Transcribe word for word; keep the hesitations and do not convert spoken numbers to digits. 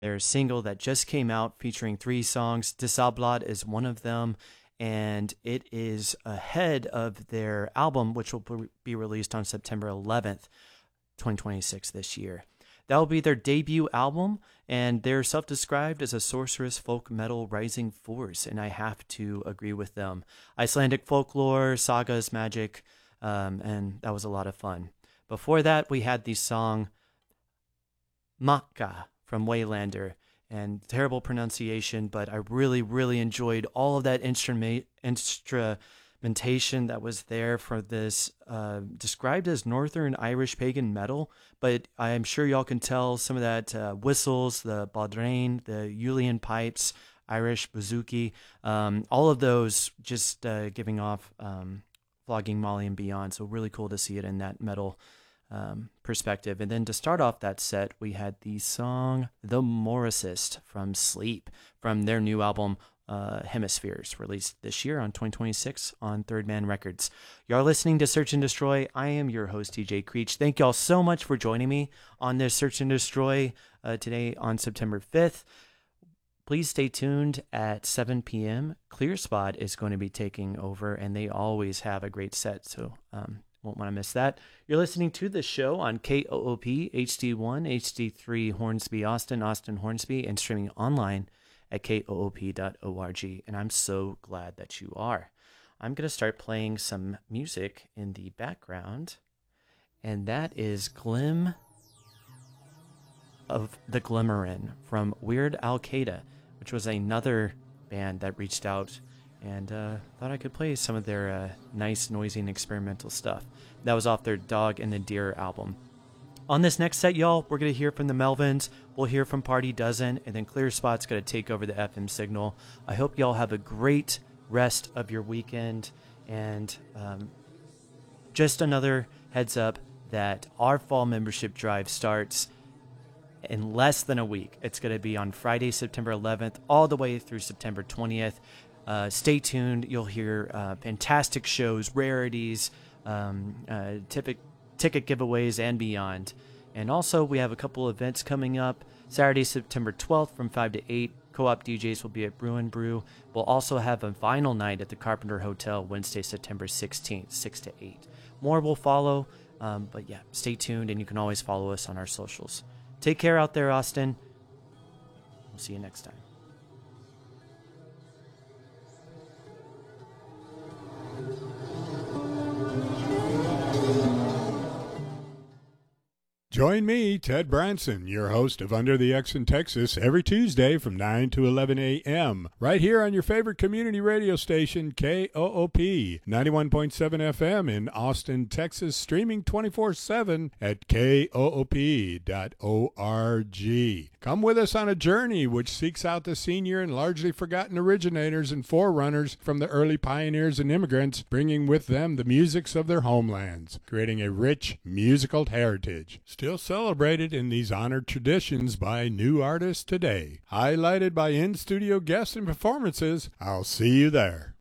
their single that just came out featuring three songs. Desablad is one of them, and it is ahead of their album, which will be released on September eleventh, twenty twenty-six this year. That will be their debut album, and they're self-described as a sorceress folk metal rising force, and I have to agree with them. Icelandic folklore, sagas, magic, um, and that was a lot of fun. Before that, we had the song Makka from Waylander, and terrible pronunciation, but I really, really enjoyed all of that instrument instrumentation that was there for this, uh, described as Northern Irish pagan metal, but I'm sure y'all can tell some of that uh, whistles, the baldrain, the Julian pipes, Irish bouzouki, um, all of those just uh, giving off um, Flogging Molly and beyond, so really cool to see it in that metal Um, perspective. And then to start off that set, we had the song The Morrisist from Sleep from their new album uh, Hemispheres, released this year on twenty twenty-six on Third Man Records. You're listening to Search and Destroy. I am your host, T J Creech. Thank y'all so much for joining me on this Search and Destroy uh, today on September fifth. Please stay tuned at seven p.m. ClearSpot is going to be taking over, and they always have a great set, so um, won't want to miss that. You're listening to the show on K O O P, H D one, H D three, Hornsby, Austin, Austin, Hornsby, and streaming online at K O O P dot org. And I'm so glad that you are. I'm going to start playing some music in the background, and that is Glim of the Glimmerin from Weird Al Qaeda, which was another band that reached out and uh, thought I could play some of their uh, nice, noisy, and experimental stuff. That was off their Dog and the Deer album. On this next set, y'all, we're going to hear from the Melvins, we'll hear from Party Dozen, and then ClearSpot's going to take over the F M signal. I hope y'all have a great rest of your weekend, and um, just another heads up that our fall membership drive starts in less than a week. It's going to be on Friday, September eleventh, all the way through September twentieth. Uh, stay tuned. You'll hear uh, fantastic shows, rarities, um, uh, ticket, ticket giveaways, and beyond. And also, we have a couple events coming up. Saturday, September twelfth from five to eight. Co-op D Js will be at Brew and Brew. We'll also have a vinyl night at the Carpenter Hotel Wednesday, September sixteenth, six to eight. More will follow, um, but yeah, stay tuned, and you can always follow us on our socials. Take care out there, Austin. We'll see you next time. Join me, Ted Branson, your host of Under the X in Texas, every Tuesday from nine to eleven a.m. right here on your favorite community radio station, K O O P, ninety-one point seven F M in Austin, Texas, streaming twenty-four seven at K O O P dot org. Come with us on a journey which seeks out the senior and largely forgotten originators and forerunners from the early pioneers and immigrants, bringing with them the musics of their homelands, creating a rich musical heritage, still celebrated in these honored traditions by new artists today. Highlighted by in-studio guests and performances, I'll see you there.